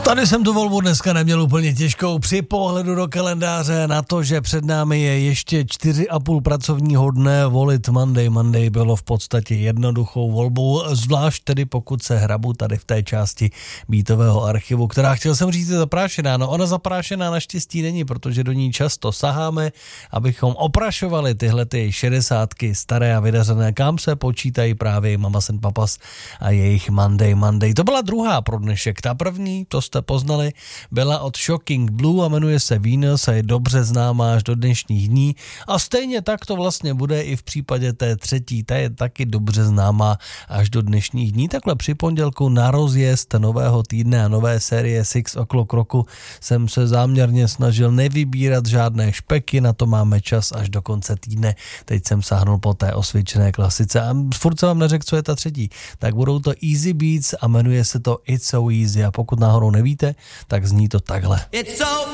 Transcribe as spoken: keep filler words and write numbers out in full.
Tady jsem tu volbu dneska neměl úplně těžkou při pohledu do kalendáře na to, že před námi je ještě čtyři a půl pracovního dne. Volit Monday Monday bylo v podstatě jednoduchou volbou, zvlášť tedy pokud se hrabu tady v té části Beatového archivu, která, chtěl jsem říct, je zaprášená. No ona zaprášená naštěstí není, protože do ní často saháme, abychom oprašovali tyhle ty šedesátky staré a vydařené, kam se počítají právě Mamas and Papas a jejich Monday Monday. To byla druhá pro dnešek. Ta první, to jste poznali, byla od Shocking Blue a jmenuje se Venus a je dobře známá až do dnešních dní. A stejně tak to vlastně bude i v případě té třetí, ta je taky dobře známá až do dnešních dní. Takhle při pondělku na rozjezd nového týdne a nové série Six O'Clock roku jsem se záměrně snažil nevybírat žádné špeky, na to máme čas až do konce týdne. Teď jsem sáhnul po té osvědčené klasice a furt jsem vám neřekl, co je ta třetí. Tak budou to Easy Beats a jmenuje se to It's So Easy a pokud náhodou nevíte, tak zní to takhle. It's so